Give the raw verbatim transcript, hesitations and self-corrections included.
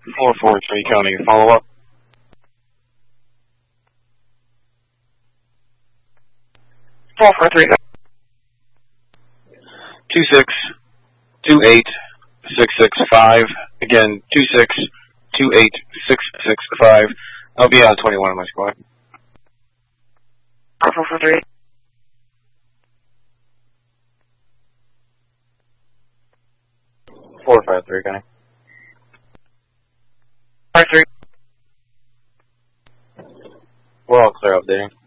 four four three County, follow up. four four three. two six two eight six six five. Again, two six two eight six six five. I'll be out twenty-one on my squad. four four three. four five three, County. five three. We're all clear updating.